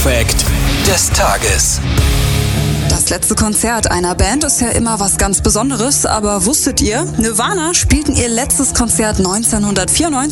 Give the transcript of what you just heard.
Fact des Tages. Das letzte Konzert einer Band ist ja immer was ganz Besonderes, aber wusstet ihr, Nirvana spielten ihr letztes Konzert 1994